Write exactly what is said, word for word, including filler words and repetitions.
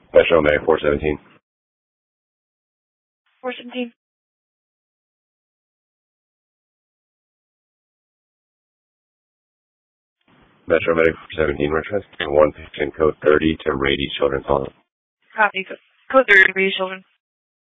Metro Medic four seventeen. four seventeen. Metro Medic four seventeen, we're transferring one patient code thirty to Rady Children's Hospital. Copy. Code thirty, Rady Children.